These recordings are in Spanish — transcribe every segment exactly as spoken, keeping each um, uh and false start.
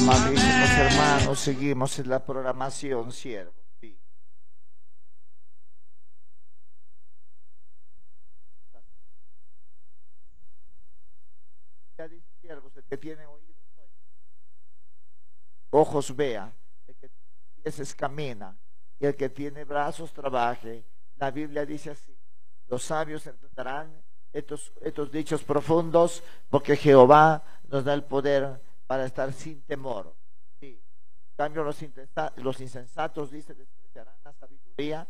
Amadísimos hermanos, seguimos en la programación, siervo. Sí. Ya dice siervos, el que tiene oídos, ojos vea, el que tiene pies camina, y el que tiene brazos trabaje. La Biblia dice así: los sabios entenderán estos, estos dichos profundos, porque Jehová nos da el poder para estar sin temor. Sí. En cambio, los, los insensatos, dice, despreciarán la sabiduría.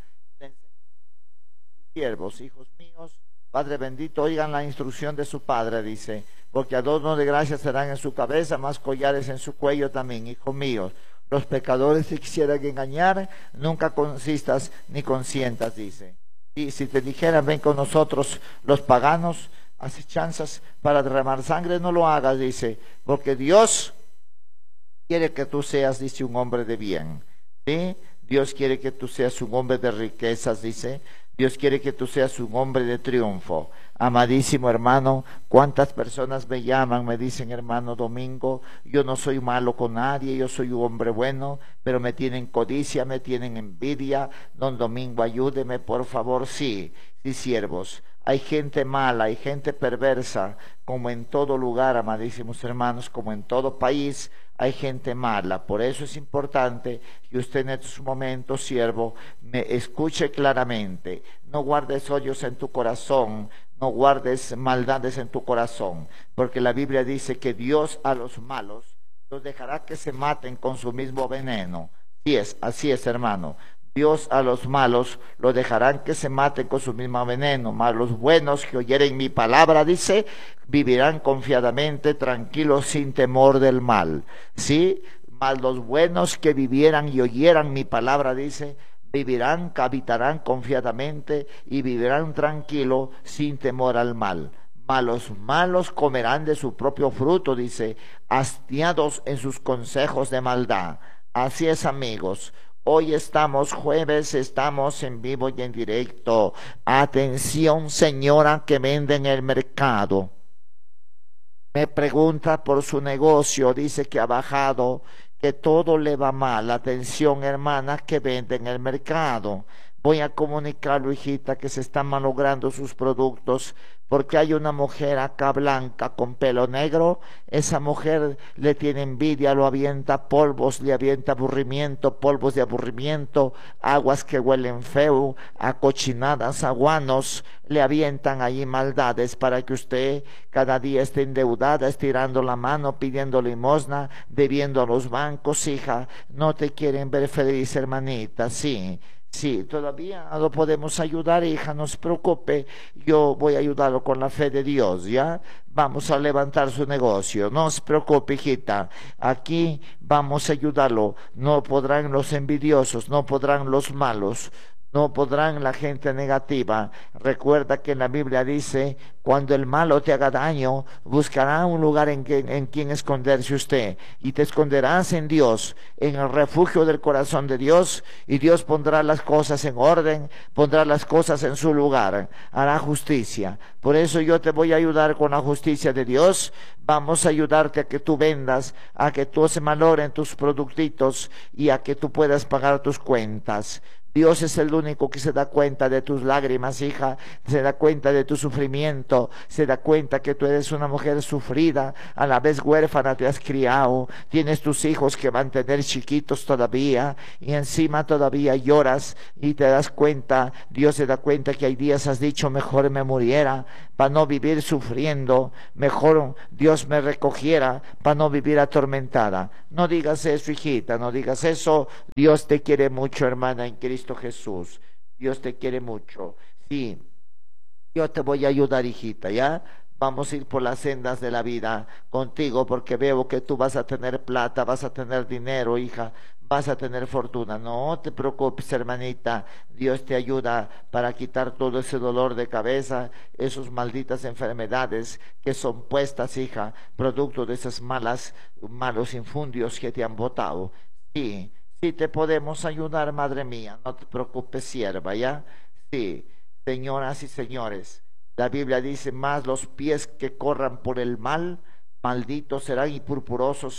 Siervos, hijos míos, Padre bendito, oigan la instrucción de su Padre, dice, porque adornos de gracia serán en su cabeza, más collares en su cuello también, hijos míos. Los pecadores se quisieran engañar, nunca consistas ni consientas, dice. Y si te dijeran, ven con nosotros los paganos, asechanzas para derramar sangre, no lo hagas, dice, porque Dios quiere que tú seas, dice, un hombre de bien, ¿sí? Dios quiere que tú seas un hombre de riquezas, dice. Dios quiere que tú seas un hombre de triunfo. Amadísimo hermano, cuántas personas me llaman, me dicen, hermano Domingo, yo no soy malo con nadie, yo soy un hombre bueno, pero me tienen codicia, me tienen envidia. Don Domingo, ayúdeme, por favor. Sí, sí, siervos. Hay gente mala, hay gente perversa, como en todo lugar, amadísimos hermanos, como en todo país, hay gente mala. Por eso es importante que usted en estos momentos, siervo, me escuche claramente. No guardes odios en tu corazón, no guardes maldades en tu corazón, porque la Biblia dice que Dios a los malos los dejará que se maten con su mismo veneno. Así es, así es, hermano. Dios a los malos los dejarán que se maten con su mismo veneno, mas los buenos que oyeren mi palabra, dice, vivirán confiadamente, tranquilos, sin temor del mal. ¿Sí? Mas los buenos que vivieran y oyeran mi palabra, dice, vivirán, habitarán confiadamente y vivirán tranquilo, sin temor al mal. Mas los malos comerán de su propio fruto, dice, hastiados en sus consejos de maldad. Así es, amigos. Hoy estamos jueves, estamos en vivo y en directo. Atención, señora que vende en el mercado. Me pregunta por su negocio, dice que ha bajado, que todo le va mal. Atención, hermana que vende en el mercado. Voy a comunicarlo, hijita, que se están malogrando sus productos, porque hay una mujer acá blanca con pelo negro. Esa mujer le tiene envidia, lo avienta polvos, le avienta aburrimiento, polvos de aburrimiento, aguas que huelen feo, a cochinadas, a guanos, le avientan allí maldades para que usted cada día esté endeudada, estirando la mano, pidiendo limosna, debiendo a los bancos. Hija, no te quieren ver feliz, hermanita, sí. Sí, todavía lo podemos ayudar, hija, no se preocupe, yo voy a ayudarlo con la fe de Dios, ¿ya? Vamos a levantar su negocio, no se preocupe, hijita, aquí vamos a ayudarlo. No podrán los envidiosos, no podrán los malos, no podrán la gente negativa. Recuerda que en la Biblia dice, cuando el malo te haga daño, buscará un lugar en, que, en quien esconderse usted, y te esconderás en Dios, en el refugio del corazón de Dios, y Dios pondrá las cosas en orden, pondrá las cosas en su lugar, hará justicia. Por eso yo te voy a ayudar con la justicia de Dios. Vamos a ayudarte a que tú vendas, a que tú se malogren tus productitos y a que tú puedas pagar tus cuentas. Dios es el único que se da cuenta de tus lágrimas, hija, se da cuenta de tu sufrimiento, se da cuenta que tú eres una mujer sufrida, a la vez huérfana te has criado, tienes tus hijos que van a tener chiquitos todavía, y encima todavía lloras y te das cuenta, Dios se da cuenta que hay días has dicho, mejor me muriera para no vivir sufriendo, mejor Dios me recogiera para no vivir atormentada. No digas eso, hijita, no digas eso. Dios te quiere mucho, hermana, en Cristo Jesús. Dios te quiere mucho. Sí, yo te voy a ayudar, hijita, ¿ya? Vamos a ir por las sendas de la vida contigo, porque veo que tú vas a tener plata, vas a tener dinero, hija, vas a tener fortuna. No te preocupes, hermanita, Dios te ayuda para quitar todo ese dolor de cabeza, esas malditas enfermedades que son puestas, hija, producto de esas malas, malos infundios que te han botado. Sí, sí te podemos ayudar, madre mía, no te preocupes, sierva, ¿ya? Sí, señoras y señores. La Biblia dice, más los pies que corran por el mal, malditos serán y purpurosos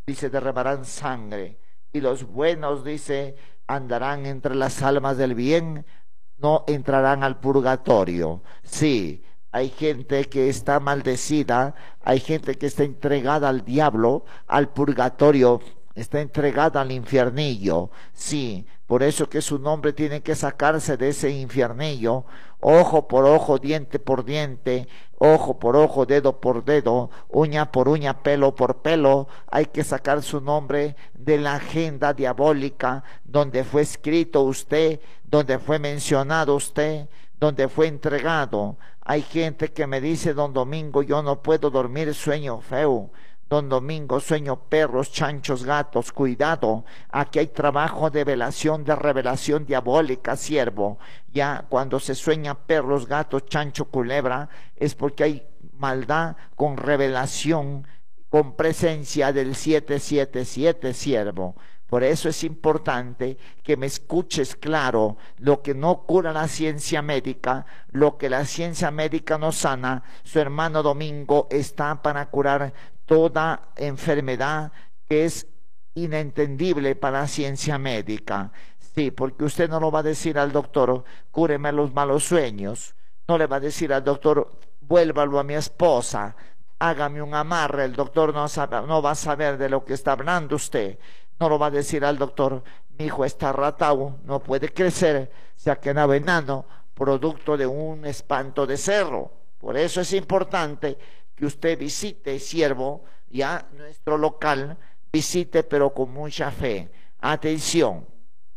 dice, derramarán sangre. Y los buenos, dice, andarán entre las almas del bien, no entrarán al purgatorio. Sí, hay gente que está maldecida, hay gente que está entregada al diablo, al purgatorio, está entregada al infiernillo. Sí, por eso que su nombre tiene que sacarse de ese infiernillo. Ojo por ojo, diente por diente, ojo por ojo, dedo por dedo, uña por uña, pelo por pelo. Hay que sacar su nombre de la agenda diabólica, donde fue escrito usted, donde fue mencionado usted, donde fue entregado. Hay gente que me dice, don Domingo, yo no puedo dormir, sueño feo. Don Domingo, sueño perros, chanchos, gatos, cuidado, aquí hay trabajo de velación, de revelación diabólica, siervo. Ya cuando se sueña perros, gatos, chancho, culebra, es porque hay maldad con revelación, con presencia del siete siete siete, siervo. Por eso es importante que me escuches claro, lo que no cura la ciencia médica, lo que la ciencia médica no sana, su hermano Domingo está para curar toda enfermedad que es inentendible para la ciencia médica. Sí, porque usted no lo va a decir al doctor, cúreme los malos sueños, no le va a decir al doctor, vuélvalo a mi esposa, hágame un amarre, el doctor no, sabe, no va a saber de lo que está hablando usted. No lo va a decir al doctor, mi hijo está ratado, no puede crecer, se ha quedado enano, producto de un espanto de cerro. Por eso es importante que usted visite, siervo, ya nuestro local, visite pero con mucha fe. Atención,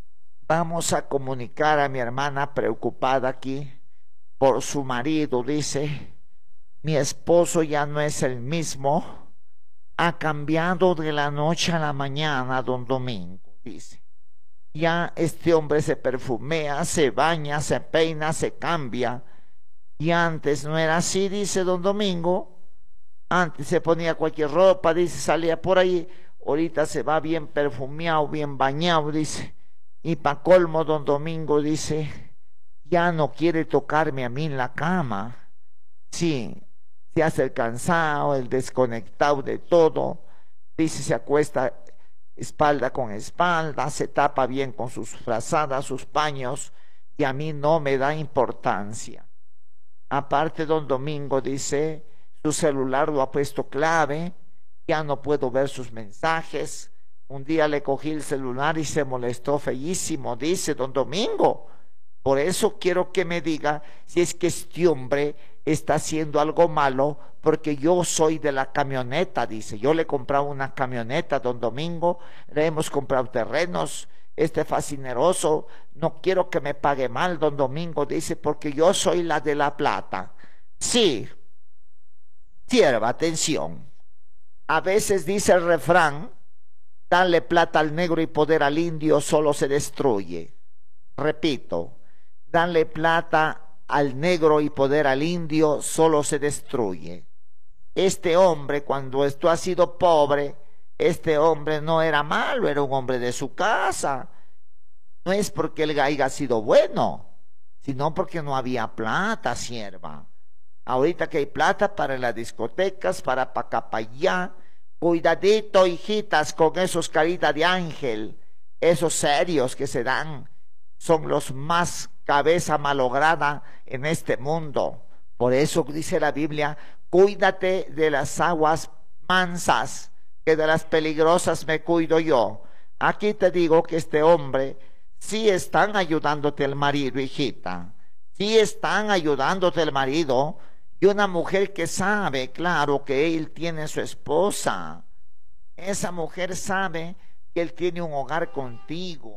vamos a comunicar a mi hermana preocupada aquí por su marido, dice, mi esposo ya no es el mismo, ha cambiado de la noche a la mañana, don Domingo, dice. Ya este hombre se perfumea, se baña, se peina, se cambia. Y antes no era así, dice don Domingo. Antes se ponía cualquier ropa, dice, salía por ahí. Ahorita se va bien perfumeado, bien bañado, dice. Y pa' colmo, don Domingo, dice, ya no quiere tocarme a mí en la cama. Sí, se hace el cansado, el desconectado de todo, dice, se acuesta espalda con espalda, se tapa bien con sus frazadas, sus paños, y a mí no me da importancia. Aparte, don Domingo, dice, su celular lo ha puesto clave, ya no puedo ver sus mensajes. Un día le cogí el celular y se molestó feísimo, dice don Domingo. Por eso quiero que me diga si es que este hombre está haciendo algo malo, porque yo soy de la camioneta, dice. Yo le he comprado una camioneta, don Domingo, le hemos comprado terrenos, este fascineroso, no quiero que me pague mal, don Domingo, dice, porque yo soy la de la plata. Sí, sierva, atención. A veces dice el refrán, darle plata al negro y poder al indio solo se destruye. Repito, darle plata al negro y poder al indio solo se destruye. Este hombre, cuando esto ha sido pobre, este hombre no era malo, era un hombre de su casa. No es porque él haya sido bueno, sino porque no había plata, sierva. Ahorita que hay plata para las discotecas, para pa' acá, pa' allá. Cuidadito, hijitas, con esos caritas de ángel, esos serios que se dan, son los más cabeza malograda en este mundo. Por eso dice la Biblia, cuídate de las aguas mansas, que de las peligrosas me cuido yo. Aquí te digo que este hombre, sí están ayudándote el marido, hijita, sí están ayudándote el marido, y una mujer que sabe, claro, que él tiene su esposa, esa mujer sabe que él tiene un hogar contigo.